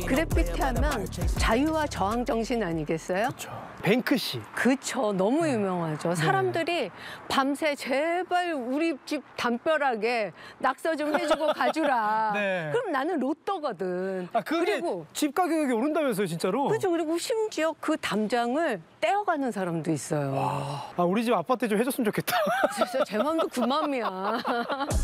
그래피티 하면 자유와 저항 정신 아니겠어요? 그렇죠. 뱅크시. 그쵸. 너무 유명하죠. 사람들이 밤새 제발 우리 집 담벼락에 낙서 좀 해주고 가주라. 네. 그럼 나는 로또거든. 아, 그게 그리고 집 가격이 오른다면서요, 진짜로? 그죠. 그리고 심지어 그 담장을 떼어가는 사람도 있어요. 아, 우리 집 아파트 좀 해줬으면 좋겠다. 진짜 제 마음도 그 마음이야.